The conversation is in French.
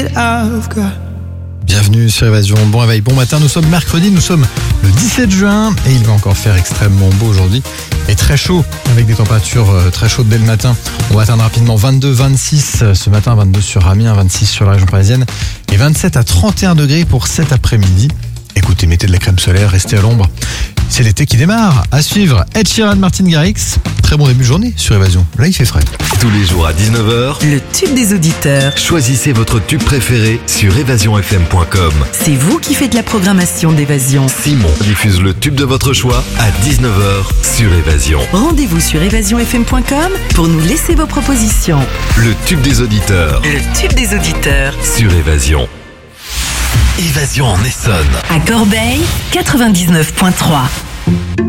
Bienvenue sur Évasion, bon réveil, bon matin, nous sommes mercredi, nous sommes le 17 juin et il va encore faire extrêmement beau aujourd'hui et très chaud avec des températures très chaudes dès le matin. On va atteindre rapidement 22, 26 ce matin, 22 sur Amiens, 26 sur la région parisienne et 27 à 31 degrés pour cet après-midi. Écoutez, mettez de la crème solaire, restez à l'ombre. C'est l'été qui démarre. À suivre, Ed Sheeran, Martin Garrix. Très bon début de journée sur Évasion. Là, il fait frais. Tous les jours à 19h, Le tube des auditeurs. choisissez votre tube préféré sur évasionfm.com. C'est vous qui faites la programmation d'Évasion. Simon diffuse le tube de votre choix à 19h sur Évasion. Rendez-vous sur évasionfm.com pour nous laisser vos propositions. Le tube des auditeurs Le tube des auditeurs. sur Évasion. Évasion en Essonne. À Corbeil, 99.3.